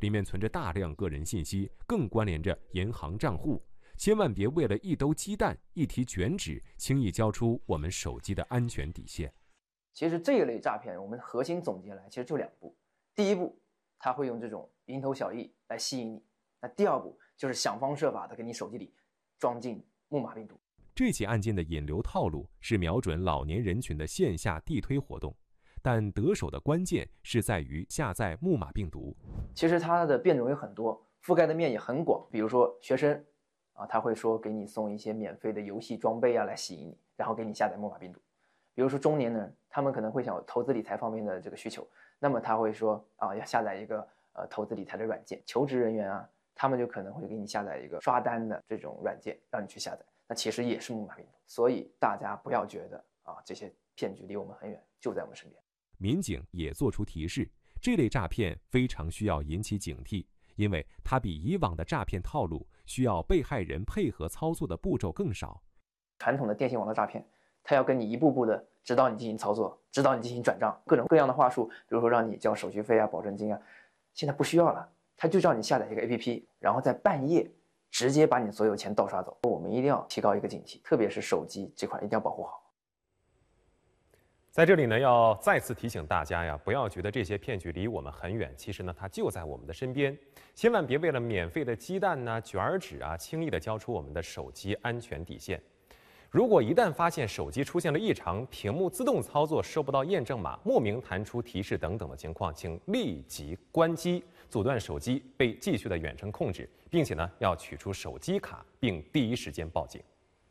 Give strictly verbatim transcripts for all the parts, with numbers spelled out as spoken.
里面存着大量个人信息，更关联着银行账户。千万别为了一兜鸡蛋、一提卷纸，轻易交出我们手机的安全底线。 其实这一类诈骗，我们核心总结来，其实就两步。第一步，他会用这种蝇头小利来吸引你；那第二步就是想方设法的给你手机里装进木马病毒。 这起案件的引流套路是瞄准老年人群的线下地推活动，但得手的关键是在于下载木马病毒。 其实它的变种有很多，覆盖的面也很广。比如说学生啊，他会说给你送一些免费的游戏装备啊，来吸引你，然后给你下载木马病毒。比如说中年人，他们可能会想有投资理财方面的这个需求，那么他会说啊，要下载一个呃投资理财的软件。求职人员啊，他们就可能会给你下载一个刷单的这种软件，让你去下载。那其实也是木马病毒，所以大家不要觉得啊这些骗局离我们很远，就在我们身边。 民警也做出提示，这类诈骗非常需要引起警惕，因为它比以往的诈骗套路需要被害人配合操作的步骤更少。 传统的电信网络诈骗，他要跟你一步步的指导你进行操作，指导你进行转账，各种各样的话术，比如说让你交手续费啊、保证金啊，现在不需要了，他就让你下载一个 A P P， 然后在半夜直接把你所有钱盗刷走。我们一定要提高一个警惕，特别是手机这块一定要保护好。 在这里呢，要再次提醒大家呀，不要觉得这些骗局离我们很远，其实呢，它就在我们的身边。千万别为了免费的鸡蛋呐、卷纸啊，轻易的交出我们的手机安全底线。如果一旦发现手机出现了异常，屏幕自动操作收不到验证码、莫名弹出提示等等的情况，请立即关机，阻断手机被继续的远程控制，并且呢，要取出手机卡，并第一时间报警。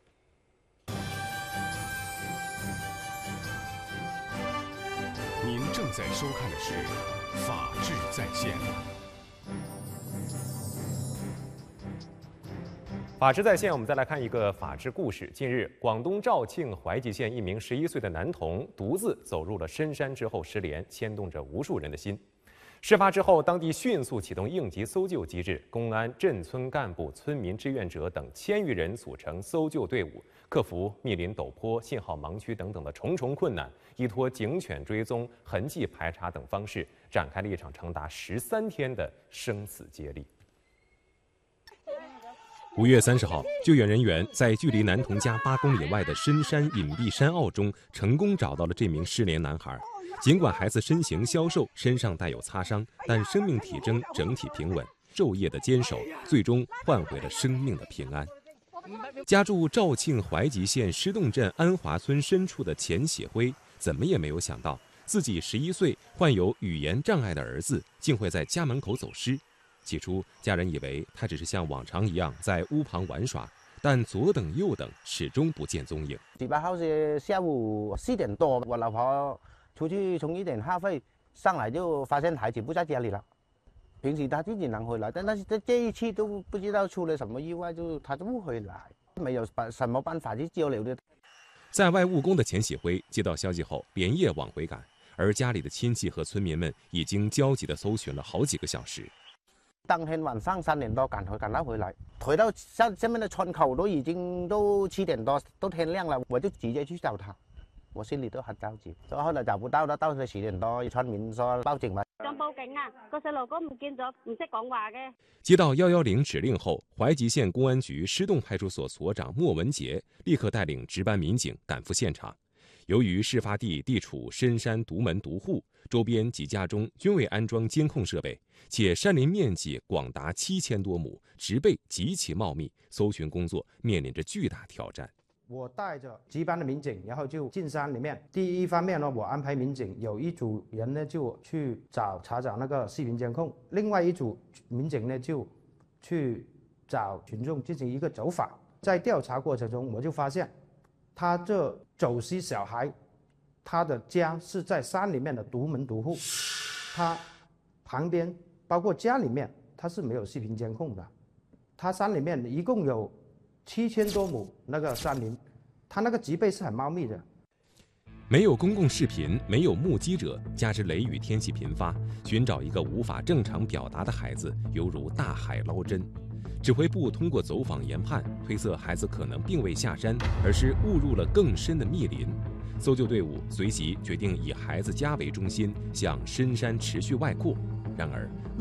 您正在收看的是《法治在线》。 法治在线，我们再来看一个法治故事。近日，广东肇庆怀集县一名十一岁的男童独自走入了深山之后失联，牵动着无数人的心。事发之后，当地迅速启动应急搜救机制，公安、镇村干部、村民、志愿者等千余人组成搜救队伍，克服密林陡坡、信号盲区等等的重重困难，依托警犬追踪、痕迹排查等方式，展开了一场长达十三天的生死接力。 五月三十号，救援人员在距离男童家八公里外的深山隐蔽山坳中，成功找到了这名失联男孩。尽管孩子身形消瘦，身上带有擦伤，但生命体征整体平稳，昼夜的坚守，最终换回了生命的平安。家住肇庆怀集县施洞镇安华村深处的钱喜辉，怎么也没有想到，自己十一岁患有语言障碍的儿子，竟会在家门口走失。起初，家人以为他只是像往常一样在屋旁玩耍，但左等右等，始终不见踪影。 十八号是下午四点多，我老婆出去充一点话费，上来就发现孩子不在家里了。平时他自己能回来，但是这这一次都不知道出了什么意外，就他就不回来，没有办什么办法去交流的。 在外务工的钱喜辉接到消息后，连夜往回赶，而家里的亲戚和村民们已经焦急地搜寻了好几个小时。 当天晚上三点多赶回赶到回来，回到下下面的村口都已經都七點多，都天亮了，我就直接去找他，我心裡都很着急。所以後來找不到啦，到咗十點多，村民說報警嘛。 想報警啊！個細路哥唔見咗，唔識講話嘅。 接到一一零指令後，懷集縣公安局施洞派出所所長莫文傑立刻帶領值班民警趕赴現場。由於事發地地處深山獨門獨戶，周邊幾家中均未安裝監控設備，且山林面積廣達七千多畝，植被極其茂密，搜尋工作面臨着巨大挑戰。 我帶着值班的民警，然後就進山裡面。第一方面呢，我安排民警有一組人呢就去找查找那個視頻監控，另外一組民警呢就去找群眾進行一個走訪。在調查過程中，我就發現，他這走失小孩，他的家是在山裡面的獨門獨戶，他旁邊包括家裡面，他是沒有視頻監控的。他山裡面一共有七千多畝那個山林，他那個植被是很茂密的。 沒有公共視頻，沒有目擊者，加之雷雨天氣頻發，尋找一個無法正常表達的孩子，猶如大海撈針。指揮部通過走訪研判，推測孩子可能並未下山，而是誤入了更深的密林。搜救隊伍隨即決定以孩子家為中心，向深山持續外擴。然而，